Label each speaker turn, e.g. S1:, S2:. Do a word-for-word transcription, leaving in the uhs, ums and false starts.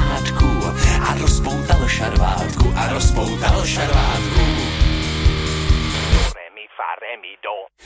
S1: šarvátku a rozpoutal šarvátku a rozpoutal šarvátku.
S2: Do, re, mi, fa, re, mi, do.